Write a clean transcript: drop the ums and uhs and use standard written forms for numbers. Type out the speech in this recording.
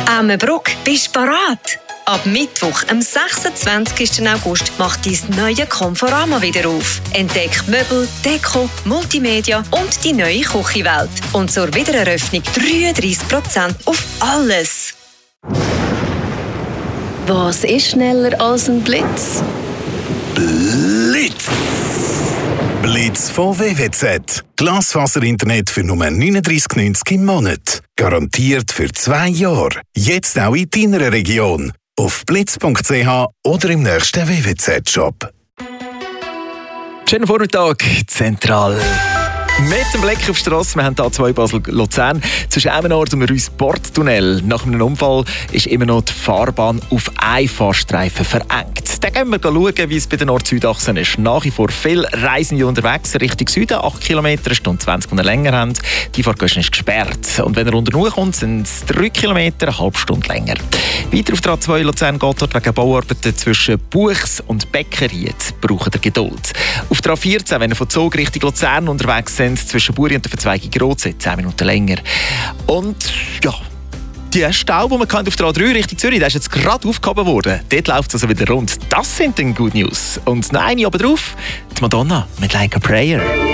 Emmenbruck, bist du bereit? Ab Mittwoch, am 26. August, macht dein neue Conforama wieder auf. Entdeck Möbel, Deko, Multimedia und die neue Küchenwelt. Und zur Wiedereröffnung 33% auf alles. Was ist schneller als ein Blitz? Blitz! Blitz von WWZ. Glasfaser-Internet für nur 39,90 im Monat. Garantiert für 2 Jahre. Jetzt auch in deiner Region. Auf blitz.ch oder im nächsten WWZ-Shop. Schönen Vormittag, zentral. Mit dem Blick auf die Strasse, wir haben hier A2 Basel-Luzern zwischen Emmenort und dem Rüss-Port-Tunnel. Nach einem Unfall ist immer noch die Fahrbahn auf einen Fahrstreifen verengt. Dann gehen wir schauen, wie es bei der Nord-Süd-Achse ist. Nach wie vor viele Reisende unterwegs Richtung Süden, 8 Kilometer, eine Stunde 20, die ihr länger habt. Die Fahrgäste ist gesperrt. Und wenn ihr unten hochkommt, sind es 3 Kilometer, eine halbe Stunde länger. Weiter auf der A2 Luzern geht dort wegen Bauarbeiten zwischen Buchs und Beckeried. Braucht ihr Geduld. Auf der A14, wenn ihr von Zug Richtung Luzern unterwegs seid, zwischen Buri und der Verzweigung Rotsee, 10 Minuten länger. Und ja, der Stau, den man auf der A3 Richtung Zürich, der ist jetzt gerade aufgehoben worden. Dort läuft es also wieder rund. Das sind dann Good News. Und noch eine oben drauf, die Madonna mit Like a Prayer.